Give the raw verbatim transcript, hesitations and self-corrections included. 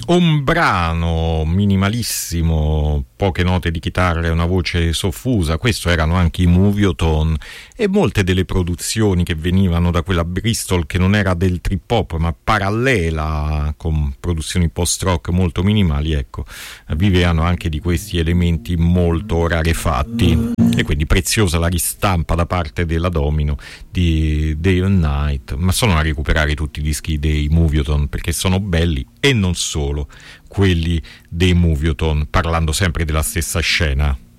Un brano minimalissimo, poche note di chitarra e una voce soffusa. Questo erano anche i Movioton, e molte delle produzioni che venivano da quella Bristol, che non era del trip hop ma parallela, con produzioni post rock molto minimali, ecco, vivevano anche di questi elementi molto rarefatti. E quindi preziosa la ristampa da parte della Domino di Day and Night, ma sono a recuperare tutti i dischi dei Movioton, perché sono belli, e non solo quelli dei Movioton, parlando sempre della stessa scena.